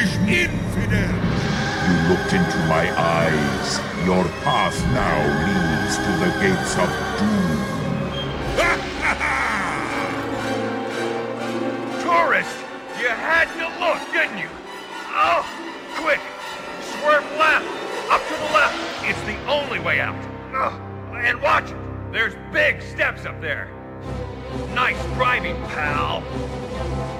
foolish infidel! You looked into my eyes. Your path now leads to the gates of doom. Tourist! You had to look, didn't you? Oh, quick! Swerve left! Up to the left! It's the only way out! And watch it! There's big steps up there! Nice driving, pal!